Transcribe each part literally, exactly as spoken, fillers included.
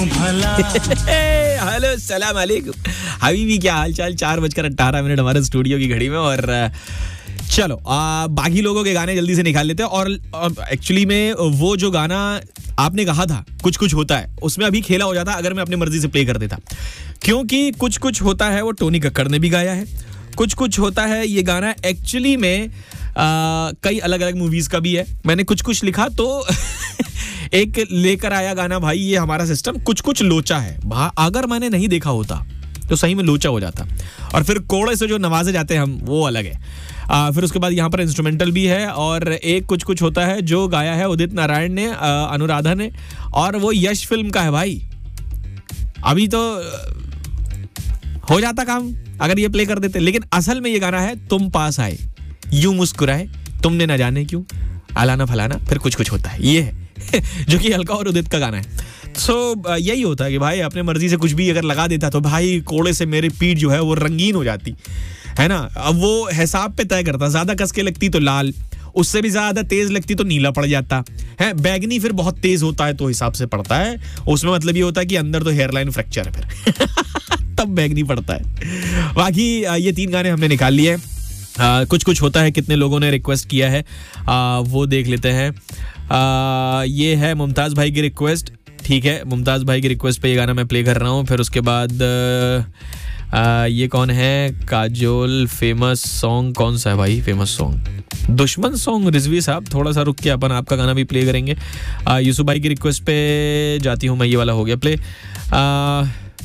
Hello सलाम अलैकुम हबीबी, क्या हाल चाल। चार बजकर अट्ठारह मिनट हमारे स्टूडियो की घड़ी में। और चलो आ, बाकी लोगों के गाने जल्दी से निकाल लेते हैं। और एक्चुअली में वो जो गाना आपने कहा था कुछ कुछ होता है, उसमें अभी खेला हो जाता अगर मैं अपनी मर्जी से प्ले कर देता, क्योंकि कुछ कुछ होता है वो टोनी कक्कड़ ने भी गाया है। कुछ कुछ होता है ये गाना एक्चुअली में आ, कई अलग अलग मूवीज का भी है। मैंने कुछ कुछ लिखा तो एक लेकर आया गाना भाई, ये हमारा सिस्टम कुछ कुछ लोचा है। अगर मैंने नहीं देखा होता तो सही में लोचा हो जाता। और फिर कोड़े से जो नवाजे जाते हैं हम, वो अलग है। आ, फिर उसके बाद यहाँ पर इंस्ट्रूमेंटल भी है। और एक कुछ कुछ होता है जो गाया है उदित नारायण ने, आ, अनुराधा ने, और वो यश फिल्म का है भाई। अभी तो हो जाता काम अगर ये प्ले कर देते, लेकिन असल में ये गाना है तुम पास आए यूं मुस्कुराए तुमने न जाने क्यों, अलाना फलाना, फिर कुछ कुछ होता है। ये है जो कि अलका और उदित का गाना है। सो so, यही होता है कि भाई अपने मर्जी से कुछ भी अगर लगा देता तो भाई कोड़े से मेरी पीठ जो है वो रंगीन हो जाती है ना। अब वो हिसाब पे तय करता, ज्यादा कस के लगती तो लाल, उससे भी ज्यादा तेज लगती तो नीला पड़ जाता है। बैगनी फिर बहुत तेज होता है तो हिसाब से पड़ता है, उसमें मतलब ये होता है कि अंदर तो हेयरलाइन फ्रैक्चर है फिर तब बैगनी पड़ता है। बाकी ये तीन गाने हमने निकाल लिए। आ, कुछ कुछ होता है कितने लोगों ने रिक्वेस्ट किया है आ, वो देख लेते हैं। आ, ये है मुमताज भाई की रिक्वेस्ट, ठीक है। मुमताज भाई की रिक्वेस्ट पे ये गाना मैं प्ले कर रहा हूँ। फिर उसके बाद आ, ये कौन है, काजोल। फेमस सॉन्ग कौन सा है भाई, फेमस सॉन्ग दुश्मन सॉन्ग। रिजवी साहब थोड़ा सा रुक के अपन आपका गाना भी प्ले करेंगे। यूसुफ भाई की रिक्वेस्ट पे जाती हूँ मैं, ये वाला हो गया प्ले। आ,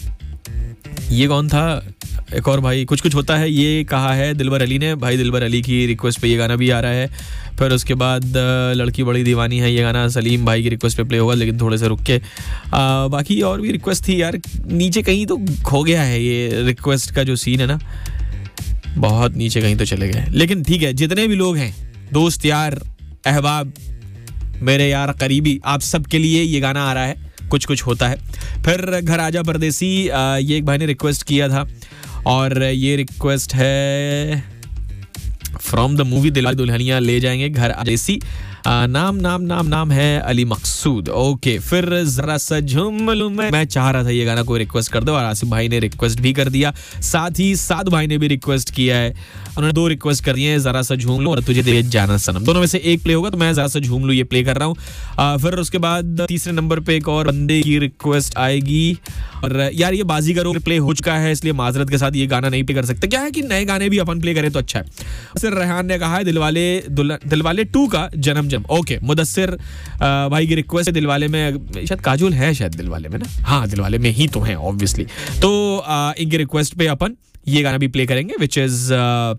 ये कौन था, एक और भाई कुछ कुछ होता है, ये कहा है दिलबर अली ने। भाई दिलबर अली की रिक्वेस्ट पे ये गाना भी आ रहा है। फिर उसके बाद लड़की बड़ी दीवानी है, ये गाना सलीम भाई की रिक्वेस्ट पे प्ले होगा, लेकिन थोड़े से रुक के। आ, बाकी और भी रिक्वेस्ट थी यार, नीचे कहीं तो खो गया है ये रिक्वेस्ट का जो सीन है ना, बहुत नीचे कहीं तो चले गए। लेकिन ठीक है, जितने भी लोग हैं, दोस्त यार अहबाब मेरे यार करीबी, आप सबके लिए ये गाना आ रहा है, कुछ कुछ होता है। फिर घर आजा परदेसी, ये एक भाई ने रिक्वेस्ट किया था और ये रिक्वेस्ट है from the movie Dilwale Dulhania ले जाएंगे घर आदेसी। नाम नाम नाम नाम है अली मकसूद। ओके, फिर जरा सा झूम लूं मैं मैं चाह रहा था ये गाना कोई रिक्वेस्ट कर दो, और आसिफ भाई ने रिक्वेस्ट भी कर दिया, साथ ही साद भाई ने भी रिक्वेस्ट किया है। उन्होंने दो रिक्वेस्ट कर दिए हैं, जरा सा झूम लूं और तुझे दे जाना सनम। दोनों में से एक प्ले होगा, तो मैं जरा सा झूम लूं ये प्ले कर रहा हूँ। फिर उसके बाद तीसरे नंबर पे एक और बंदे की रिक्वेस्ट आएगी। और यार ये बाजीगरों प्ले हो चुका है, इसलिए माजरत के साथ ये गाना नहीं प्ले कर सकते। क्या है कि नए गाने भी अपन प्ले करें तो अच्छा है। सिर रेहान ने कहा है दिलवाले दिलवाले टू का जन्म जन्म। ओके, मुदस्सिर भाई की रिक्वेस्ट है दिलवाले में, शायद काजोल है शायद दिलवाले में ना, हाँ दिलवाले में ही तो है ऑब्वियसली। तो इनकी रिक्वेस्ट पे अपन ये गाना भी प्ले करेंगे, विच इज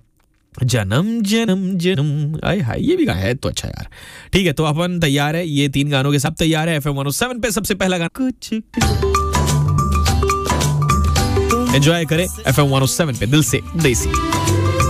जन्म जन्म जन्म। आए हाय, ये भी गाना है तो अच्छा यार। ठीक है, तो अपन तैयार है, ये तीन गानों के सब तैयार है। F M one O seven पे सबसे पहला गाना कुछ एंजॉय करें F M one O seven पे, दिल से देसी।